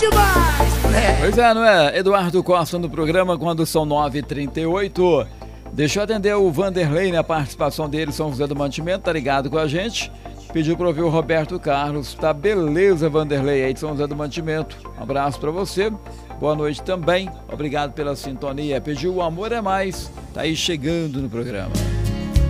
demais, moleque. Pois é, não é? Eduardo Costa no programa quando são 9h38. Deixa eu atender o Vanderlei, né? A participação dele, São José do Mantimento, tá ligado com a gente. Pediu pra ouvir o Roberto Carlos. Tá beleza, Vanderlei, aí de São José do Mantimento. Um abraço pra você. Boa noite também. Obrigado pela sintonia. Pediu O Amor é Mais. Tá aí chegando no programa.